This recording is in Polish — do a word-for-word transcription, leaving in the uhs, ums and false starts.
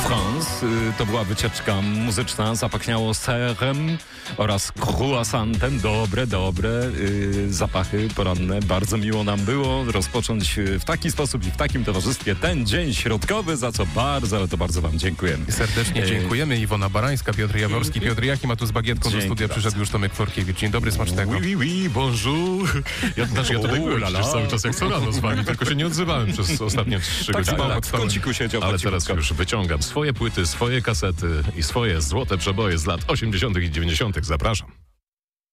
France. To była wycieczka muzyczna, zapachniało serem oraz croissantem. Dobre, dobre yy, zapachy poranne. Bardzo miło nam było rozpocząć w taki sposób i w takim towarzystwie ten dzień środkowy, za co bardzo, ale to bardzo wam dziękujemy. Serdecznie dziękujemy. Iwona Barańska, Piotr Jaworski, Piotr Jachim, a tu z bagietką do studia przyszedł już Tomek Forkiewicz. Dzień dobry, smacznego. Oui, oui, oui, bonjour. Ja, znaczy, ja tutaj byłem przecież cały czas jak co rano z wami, tylko się nie odzywałem przez ostatnie trzy Tak, godziny. tak, tak, w kąciku siedział. Ale teraz już wyciągam swoje płyty, swoje kasety i swoje złote przeboje z lat osiemdziesiątych i dziewięćdziesiątych. Zapraszam.